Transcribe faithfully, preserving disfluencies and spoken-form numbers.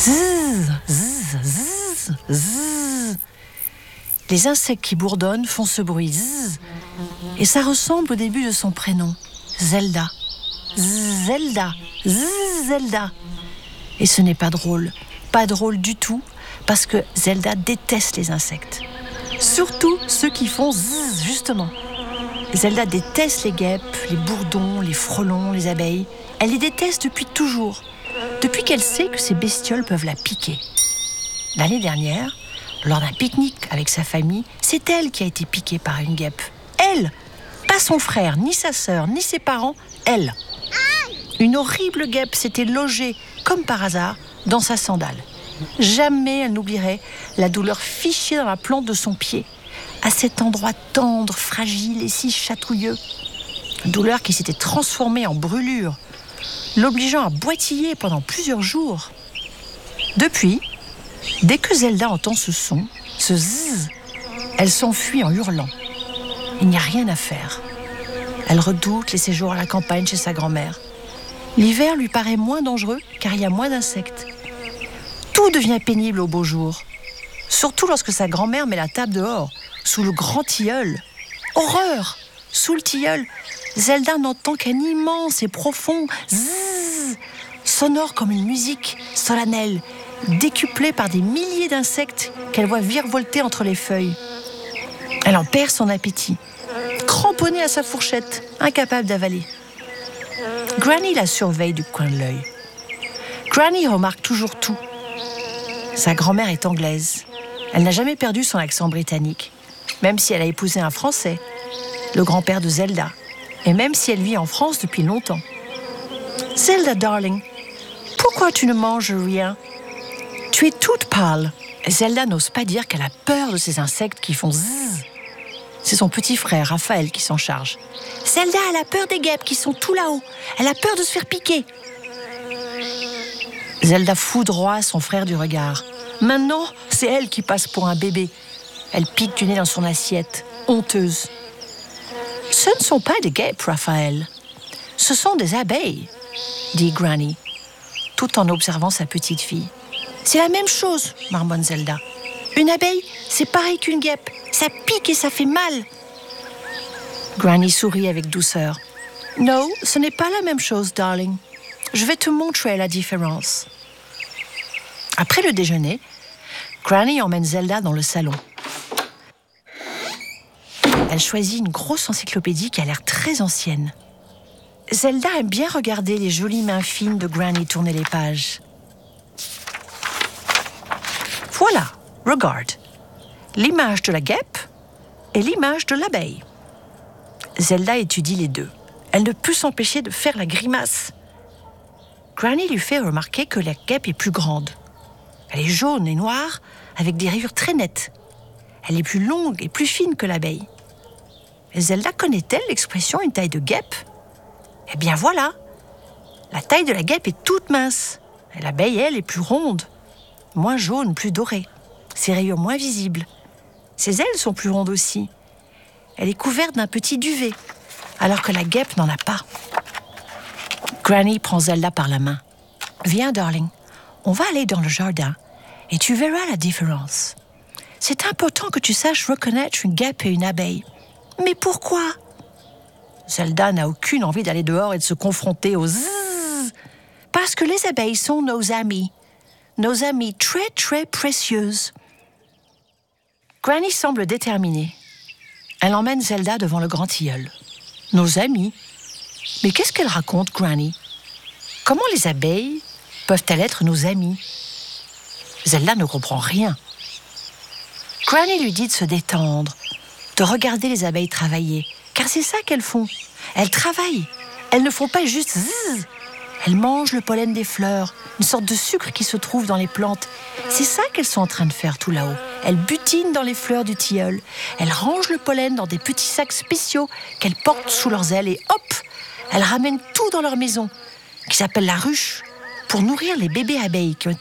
Zzz, zzz, zzz, zzz. Les insectes qui bourdonnent font ce bruit. Zzz. Et ça ressemble au début de son prénom, Zelda. Zzz, Zelda, zzz, Zelda. Et ce n'est pas drôle, pas drôle du tout, parce que Zelda déteste les insectes. Surtout ceux qui font zzz, justement. Zelda déteste les guêpes, les bourdons, les frelons, les abeilles. Elle les déteste depuis toujours, depuis qu'elle sait que ces bestioles peuvent la piquer. L'année dernière, lors d'un pique-nique avec sa famille, c'est elle qui a été piquée par une guêpe. Elle, pas son frère, ni sa sœur, ni ses parents, elle. Une horrible guêpe s'était logée, comme par hasard, dans sa sandale. Jamais elle n'oublierait la douleur fichée dans la plante de son pied, à cet endroit tendre, fragile et si chatouilleux. Une douleur qui s'était transformée en brûlure, l'obligeant à boitiller pendant plusieurs jours. Depuis, dès que Zelda entend ce son, ce zzz, elle s'enfuit en hurlant. Il n'y a rien à faire. Elle redoute les séjours à la campagne chez sa grand-mère. L'hiver lui paraît moins dangereux car il y a moins d'insectes. Tout devient pénible au beau jour, surtout lorsque sa grand-mère met la table dehors, sous le grand tilleul. Horreur! Sous le tilleul, Zelda n'entend qu'un immense et profond zzz, sonore comme une musique solennelle, décuplée par des milliers d'insectes qu'elle voit virevolter entre les feuilles. Elle en perd son appétit, cramponnée à sa fourchette, incapable d'avaler. Granny la surveille du coin de l'œil. Granny remarque toujours tout. Sa grand-mère est anglaise. Elle n'a jamais perdu son accent britannique, même si elle a épousé un Français, le grand-père de Zelda, et même si elle vit en France depuis longtemps. « Zelda, darling, pourquoi tu ne manges rien? Tu es toute pâle. » Zelda n'ose pas dire qu'elle a peur de ces insectes qui font zzz. C'est son petit frère, Raphaël, qui s'en charge. « Zelda, elle a peur des guêpes qui sont tout là-haut. Elle a peur de se faire piquer. » Zelda foudroie son frère du regard. Maintenant, c'est elle qui passe pour un bébé. Elle pique du nez dans son assiette, honteuse. « Ce ne sont pas des guêpes, Raphaël. Ce sont des abeilles, » dit Granny, tout en observant sa petite fille. « C'est la même chose, » marmonne Zelda. « Une abeille, c'est pareil qu'une guêpe. Ça pique et ça fait mal. » Granny sourit avec douceur. « Non, ce n'est pas la même chose, darling. Je vais te montrer la différence. » Après le déjeuner, Granny emmène Zelda dans le salon. Elle choisit une grosse encyclopédie qui a l'air très ancienne. Zelda aime bien regarder les jolies mains fines de Granny tourner les pages. Voilà, regarde. L'image de la guêpe et l'image de l'abeille. Zelda étudie les deux. Elle ne peut s'empêcher de faire la grimace. Granny lui fait remarquer que la guêpe est plus grande. Elle est jaune et noire, avec des rayures très nettes. Elle est plus longue et plus fine que l'abeille. Zelda connaît-elle l'expression « une taille de guêpe » ? Eh bien voilà, la taille de la guêpe est toute mince. Et l'abeille, elle, est plus ronde, moins jaune, plus dorée. Ses rayures moins visibles. Ses ailes sont plus rondes aussi. Elle est couverte d'un petit duvet, alors que la guêpe n'en a pas. Granny prend Zelda par la main. « Viens, darling, on va aller dans le jardin et tu verras la différence. C'est important que tu saches reconnaître une guêpe et une abeille. Mais pourquoi ?» Zelda n'a aucune envie d'aller dehors et de se confronter aux zzz. Parce que les abeilles sont nos amies. Nos amies très, très précieuses. Granny semble déterminée. Elle emmène Zelda devant le grand tilleul. Nos amies. Mais qu'est-ce qu'elle raconte, Granny? Comment les abeilles peuvent-elles être nos amies? Zelda ne comprend rien. Granny lui dit de se détendre, de regarder les abeilles travailler, car c'est ça qu'elles font. Elles travaillent. Elles ne font pas juste zzz. Elles mangent le pollen des fleurs, une sorte de sucre qui se trouve dans les plantes. C'est ça qu'elles sont en train de faire tout là-haut. Elles butinent dans les fleurs du tilleul. Elles rangent le pollen dans des petits sacs spéciaux qu'elles portent sous leurs ailes et hop, elles ramènent tout dans leur maison, qui s'appelle la ruche, pour nourrir les bébés abeilles qui ont été